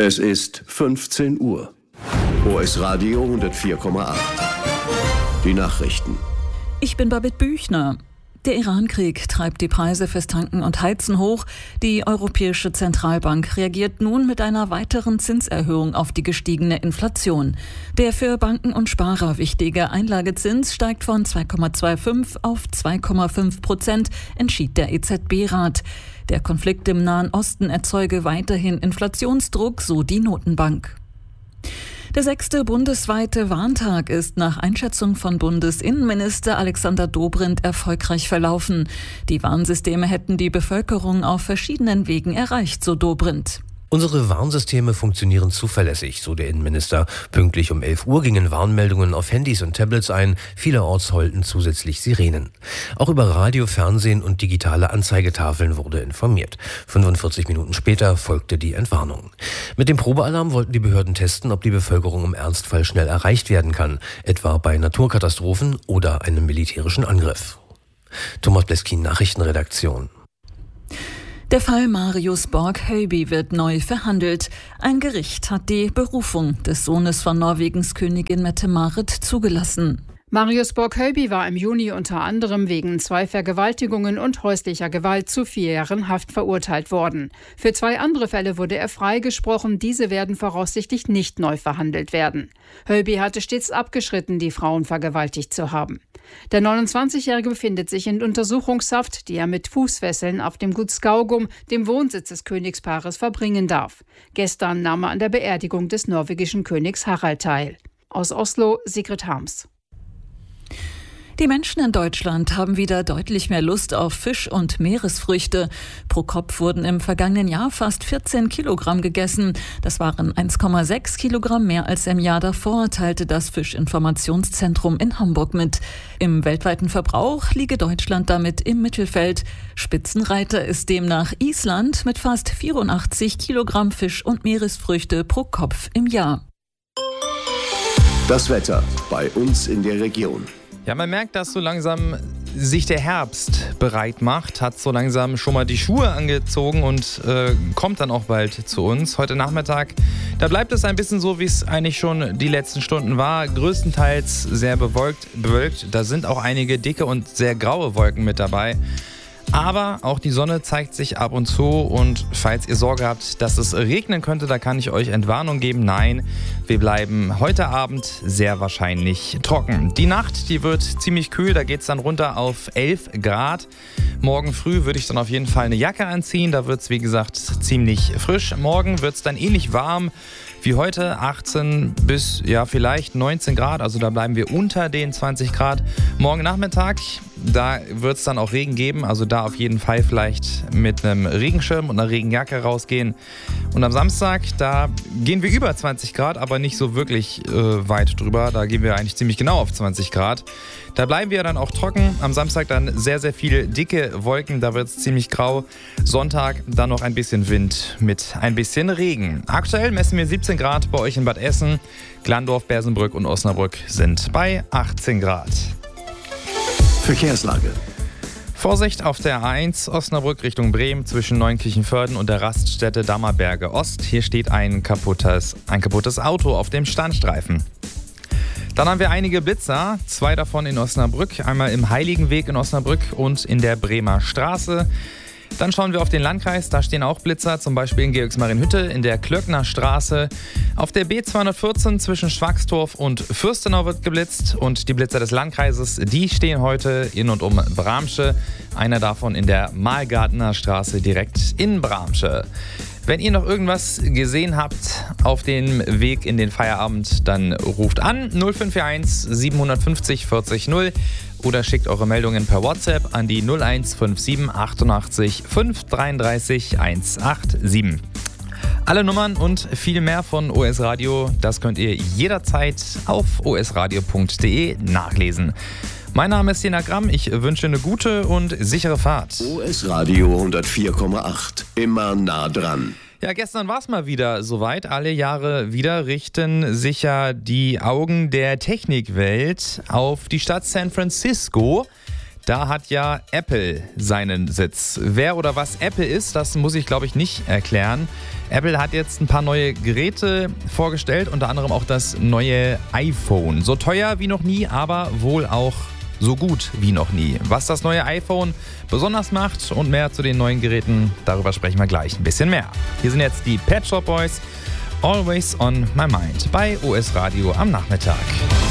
Es ist 15 Uhr. OS Radio 104,8. Die Nachrichten. Ich bin Babette Büchner. Der Iran-Krieg treibt die Preise fürs Tanken und Heizen hoch. Die Europäische Zentralbank reagiert nun mit einer weiteren Zinserhöhung auf die gestiegene Inflation. Der für Banken und Sparer wichtige Einlagezins steigt von 2,25 auf 2,5%, entschied der EZB-Rat. Der Konflikt im Nahen Osten erzeuge weiterhin Inflationsdruck, so die Notenbank. Der 6. bundesweite Warntag ist nach Einschätzung von Bundesinnenminister Alexander Dobrindt erfolgreich verlaufen. Die Warnsysteme hätten die Bevölkerung auf verschiedenen Wegen erreicht, so Dobrindt. Unsere Warnsysteme funktionieren zuverlässig, so der Innenminister. Pünktlich um 11 Uhr gingen Warnmeldungen auf Handys und Tablets ein. Vielerorts heulten zusätzlich Sirenen. Auch über Radio, Fernsehen und digitale Anzeigetafeln wurde informiert. 45 Minuten später folgte die Entwarnung. Mit dem Probealarm wollten die Behörden testen, ob die Bevölkerung im Ernstfall schnell erreicht werden kann, etwa bei Naturkatastrophen oder einem militärischen Angriff. Thomas Bleskin, Nachrichtenredaktion. Der Fall Marius Borg-Høiby wird neu verhandelt. Ein Gericht hat die Berufung des Sohnes von Norwegens Königin Mette-Marit zugelassen. Marius Borg-Høiby war im Juni unter anderem wegen 2 Vergewaltigungen und häuslicher Gewalt zu 4 Jahren Haft verurteilt worden. Für 2 andere Fälle wurde er freigesprochen. Diese werden voraussichtlich nicht neu verhandelt werden. Høiby hatte stets abgeschritten, die Frauen vergewaltigt zu haben. Der 29-Jährige befindet sich in Untersuchungshaft, die er mit Fußfesseln auf dem Gut Skaugum, dem Wohnsitz des Königspaares, verbringen darf. Gestern nahm er an der Beerdigung des norwegischen Königs Harald teil. Aus Oslo, Sigrid Harms. Die Menschen in Deutschland haben wieder deutlich mehr Lust auf Fisch und Meeresfrüchte. Pro Kopf wurden im vergangenen Jahr fast 14 Kilogramm gegessen. Das waren 1,6 Kilogramm mehr als im Jahr davor, teilte das Fischinformationszentrum in Hamburg mit. Im weltweiten Verbrauch liege Deutschland damit im Mittelfeld. Spitzenreiter ist demnach Island mit fast 84 Kilogramm Fisch und Meeresfrüchte pro Kopf im Jahr. Das Wetter bei uns in der Region. Ja, man merkt, dass so langsam sich der Herbst bereit macht, hat so langsam schon mal die Schuhe angezogen und kommt dann auch bald zu uns. Heute Nachmittag, da bleibt es ein bisschen so, wie es eigentlich schon die letzten Stunden war. Größtenteils sehr bewölkt. Da sind auch einige dicke und sehr graue Wolken mit dabei. Aber auch die Sonne zeigt sich ab und zu und falls ihr Sorge habt, dass es regnen könnte, da kann ich euch Entwarnung geben. Nein, wir bleiben heute Abend sehr wahrscheinlich trocken. Die Nacht, die wird ziemlich kühl, da geht es dann runter auf 11 Grad. Morgen früh würde ich dann auf jeden Fall eine Jacke anziehen, da wird es wie gesagt ziemlich frisch. Morgen wird es dann ähnlich warm wie heute, 18 bis vielleicht 19 Grad, also da bleiben wir unter den 20 Grad. Morgen Nachmittag, da wird es dann auch Regen geben, also da auf jeden Fall vielleicht mit einem Regenschirm und einer Regenjacke rausgehen. Und am Samstag, da gehen wir über 20 Grad, aber nicht so wirklich weit drüber, da gehen wir eigentlich ziemlich genau auf 20 Grad. Da bleiben wir dann auch trocken. Am Samstag dann sehr, sehr viele dicke Wolken. Da wird es ziemlich grau. Sonntag dann noch ein bisschen Wind mit ein bisschen Regen. Aktuell messen wir 17 Grad bei euch in Bad Essen. Glandorf, Bersenbrück und Osnabrück sind bei 18 Grad. Verkehrslage. Vorsicht auf der A1 Osnabrück Richtung Bremen zwischen Neunkirchenvörden und der Raststätte Dammerberge Ost. Hier steht ein kaputtes Auto auf dem Standstreifen. Dann haben wir einige Blitzer, 2 davon in Osnabrück, einmal im Heiligenweg in Osnabrück und in der Bremer Straße. Dann schauen wir auf den Landkreis, da stehen auch Blitzer, zum Beispiel in Georgsmarienhütte, in der Klöckner Straße. Auf der B214 zwischen Schwagstorf und Fürstenau wird geblitzt und die Blitzer des Landkreises, die stehen heute in und um Bramsche. Einer davon in der Malgartner Straße direkt in Bramsche. Wenn ihr noch irgendwas gesehen habt auf dem Weg in den Feierabend, dann ruft an 0541 750 40 0 oder schickt eure Meldungen per WhatsApp an die 0157 88 533 187. Alle Nummern und viel mehr von OS Radio, das könnt ihr jederzeit auf osradio.de nachlesen. Mein Name ist Jena Gramm, ich wünsche eine gute und sichere Fahrt. OS Radio 104,8, immer nah dran. Ja, gestern war es mal wieder soweit. Alle Jahre wieder richten sich ja die Augen der Technikwelt auf die Stadt San Francisco. Da hat ja Apple seinen Sitz. Wer oder was Apple ist, das muss ich, glaube ich, nicht erklären. Apple hat jetzt ein paar neue Geräte vorgestellt, unter anderem auch das neue iPhone. So teuer wie noch nie, aber wohl auch so gut wie noch nie. Was das neue iPhone besonders macht und mehr zu den neuen Geräten, darüber sprechen wir gleich ein bisschen mehr. Hier sind jetzt die Pet Shop Boys, Always on My Mind bei OS Radio am Nachmittag.